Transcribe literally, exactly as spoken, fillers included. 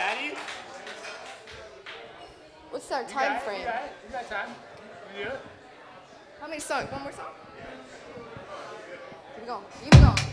Maddie? What's our You time got it, frame? You got it. You got time. You do it. How many songs? One more song? Keep going. Keep going.